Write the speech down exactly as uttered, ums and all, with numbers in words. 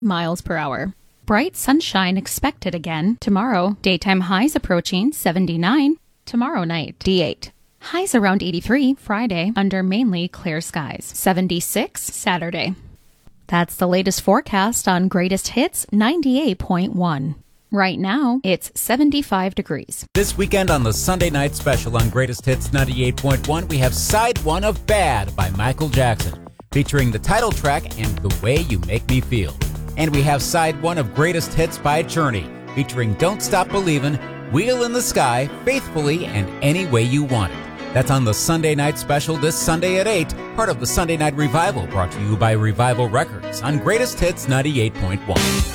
miles per hour. Bright sunshine expected again tomorrow. Daytime highs approaching seventy-nine. Tomorrow night, D eight. Highs around eighty-three Friday under mainly clear skies. seventy-six Saturday. That's the latest forecast on Greatest Hits ninety-eight point one. Right now, it's seventy-five degrees. This weekend on the Sunday Night Special on Greatest Hits ninety-eight point one, we have Side one of Bad by Michael Jackson, featuring the title track and The Way You Make Me Feel. And we have Side one of Greatest Hits by Journey, featuring Don't Stop Believin', Wheel in the Sky, Faithfully, and Any Way You Want It. That's on the Sunday Night Special this Sunday at eight, part of the Sunday Night Revival, brought to you by Revival Records on Greatest Hits ninety-eight point one.